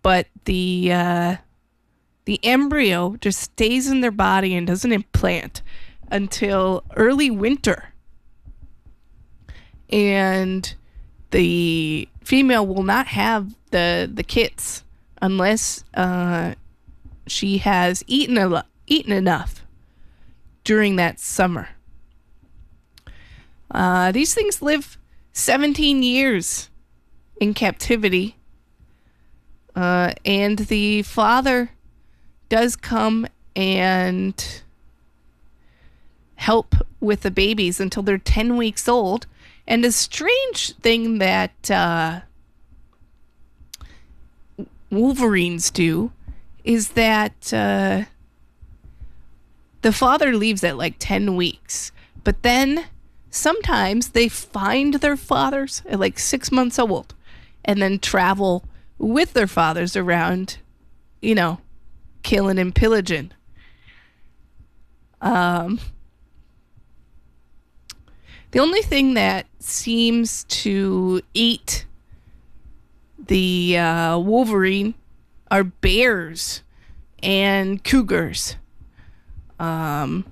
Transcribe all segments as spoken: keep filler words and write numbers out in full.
but the uh, the embryo just stays in their body and doesn't implant until early winter. And the female will not have the the kits unless uh, she has eaten a, eaten enough during that summer. Uh, these things live seventeen years in captivity. Uh, and the father does come and help with the babies until they're ten weeks old. And a strange thing that uh, wolverines do is that uh, the father leaves at like ten weeks. But then sometimes they find their fathers at like six months old and then travel with their fathers around, you know, killing and pillaging. Um, the only thing that seems to eat the uh, wolverine are bears and cougars. Um,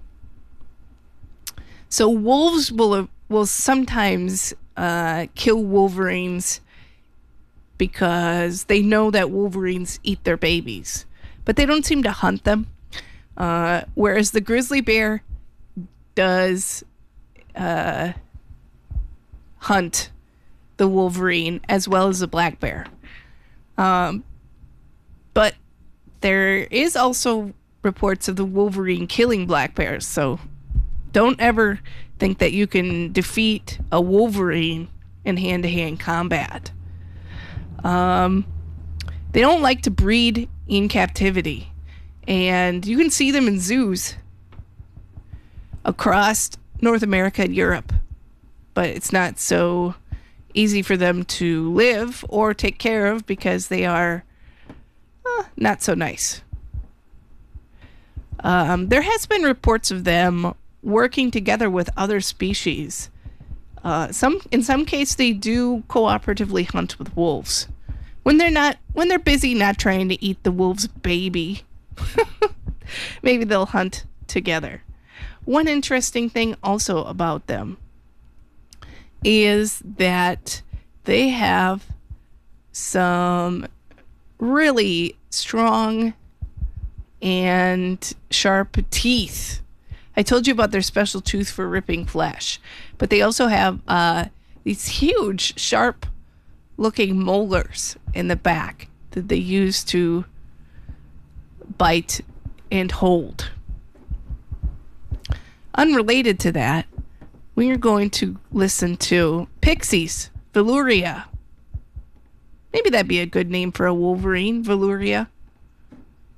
so wolves will will sometimes uh, kill wolverines because they know that wolverines eat their babies, but they don't seem to hunt them. Uh, whereas the grizzly bear does uh, hunt the wolverine as well as the black bear. Um, but there is also reports of the wolverine killing black bears, so don't ever think that you can defeat a wolverine in hand-to-hand combat. Um, they don't like to breed in captivity, and you can see them in zoos across North America and Europe, but it's not so easy for them to live or take care of because they are uh, not so nice. Um, there has been reports of them working together with other species. Uh, some in some cases they do cooperatively hunt with wolves when they're not when they're busy not trying to eat the wolf's baby. Maybe they'll hunt together. One interesting thing also about them is that they have some really strong and sharp teeth. I told you about their special tooth for ripping flesh, but they also have uh, these huge, sharp-looking molars in the back that they use to bite and hold. Unrelated to that, we are going to listen to Pixies, Velouria. Maybe that'd be a good name for a wolverine, Velouria.